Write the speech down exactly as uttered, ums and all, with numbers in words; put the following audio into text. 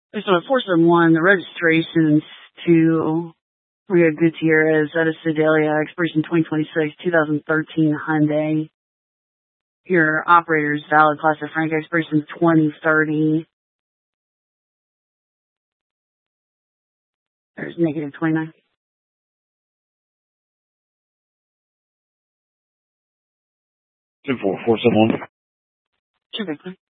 So at four seven one, the registration's to Rio Gutierrez, that is Sedalia, expiration twenty twenty-six, two thousand thirteen Hyundai. Your operator's valid, class of Frank, expiration twenty thirty. There's negative twenty-nine. Two four four seven one. Two Victor.